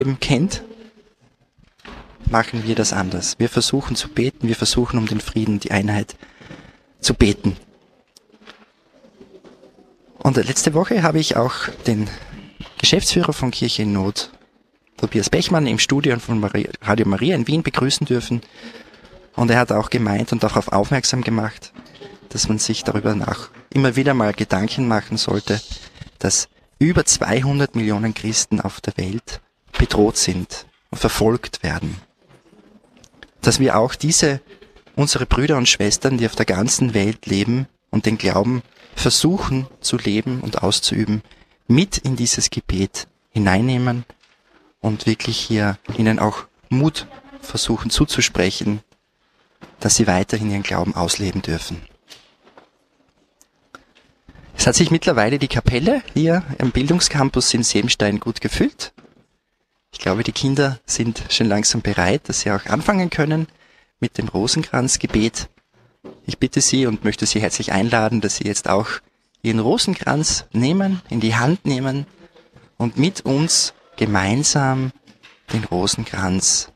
kennt, machen wir das anders. Wir versuchen zu beten, wir versuchen um den Frieden, die Einheit zu beten. Und letzte Woche habe ich auch den Geschäftsführer von Kirche in Not, Tobias Bechmann, im Studio von Radio Maria in Wien begrüßen dürfen. Und er hat auch gemeint und darauf aufmerksam gemacht, dass man sich darüber immer wieder mal Gedanken machen sollte, dass über 200 Millionen Christen auf der Welt bedroht sind und verfolgt werden. Dass wir auch unsere Brüder und Schwestern, die auf der ganzen Welt leben und den Glauben versuchen zu leben und auszuüben, mit in dieses Gebet hineinnehmen und wirklich hier ihnen auch Mut versuchen zuzusprechen, dass sie weiterhin ihren Glauben ausleben dürfen. Es hat sich mittlerweile die Kapelle hier am Bildungscampus in Sebenstein gut gefüllt. Ich glaube, die Kinder sind schon langsam bereit, dass sie auch anfangen können mit dem Rosenkranzgebet. Ich bitte Sie und möchte Sie herzlich einladen, dass Sie jetzt auch Ihren Rosenkranz nehmen, in die Hand nehmen und mit uns gemeinsam den Rosenkranz